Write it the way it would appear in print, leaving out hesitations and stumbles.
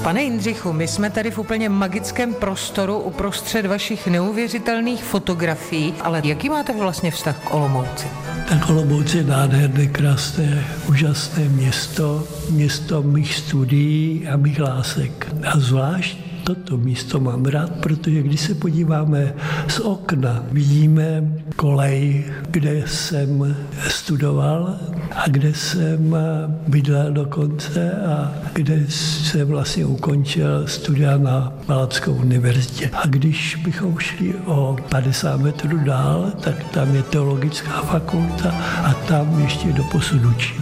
Pane Jindřichu, my jsme tady v úplně magickém prostoru uprostřed vašich neuvěřitelných fotografií, ale jaký máte vlastně vztah k Olomouci? Tak Olomouc je nádherné, krásné, úžasné město mých studií a mých lásek. A zvlášť toto místo mám rád, protože když se podíváme z okna, vidíme kolej, kde jsem studoval a kde jsem bydlel dokonce a kde jsem vlastně ukončil studia na Malackého univerzitě. A když bychom šli o 50 metrů dál, tak tam je teologická fakulta a tam ještě doposud učím.